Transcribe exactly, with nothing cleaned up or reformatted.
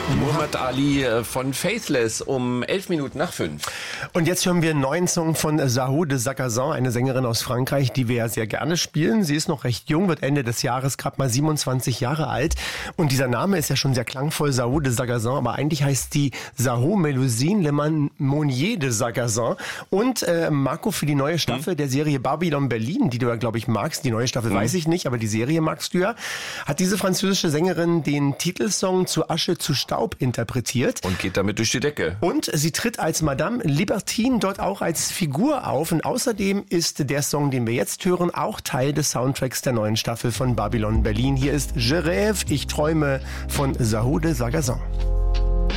Muhammad Ali von Faithless um elf Minuten nach fünf. Und jetzt hören wir einen neuen Song von Sahou de Sagazan, eine Sängerin aus Frankreich, die wir ja sehr gerne spielen. Sie ist noch recht jung, wird Ende des Jahres gerade mal siebenundzwanzig Jahre alt. Und dieser Name ist ja schon sehr klangvoll, Sahou de Sagazan, aber eigentlich heißt die Sahou Melusine Le Monnier de Sagazan. Und äh, Marco, für die neue Staffel hm. der Serie Babylon Berlin, die du ja, glaube ich, magst, die neue Staffel hm. weiß ich nicht, aber die Serie magst du ja, hat diese französische Sängerin den Titelsong Zu Asche, zu Staub interpretiert. Und geht damit durch die Decke. Und sie tritt als Madame Libertine dort auch als Figur auf. Und außerdem ist der Song, den wir jetzt hören, auch Teil des Soundtracks der neuen Staffel von Babylon Berlin. Hier ist Je rêve, ich träume von Sahou de Sagazan.